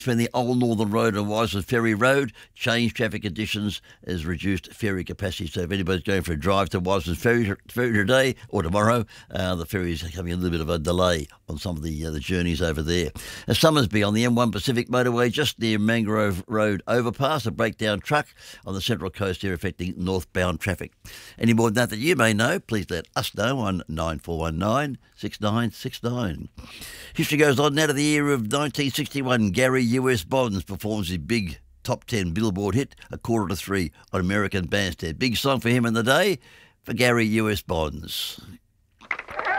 between the Old Northern Road and Wiseman Ferry Road. Changed traffic conditions has reduced ferry capacity. So if anybody's going for a drive to Wiseman Ferry today or tomorrow, the ferries are having a little bit of a delay on some of the journeys over there. Summersby on the M1 Pacific motorway just near Mangrove Road overpass, a breakdown truck on the Central Coast here affecting northbound traffic. Any more than that you may know, please let us know on 9419 6969. History goes on now to the year of 1961. Gary U.S. Bonds performs his big top 10 Billboard hit, A Quarter to Three, on American Bandstand. Big song for him in the day, for Gary U.S. Bonds.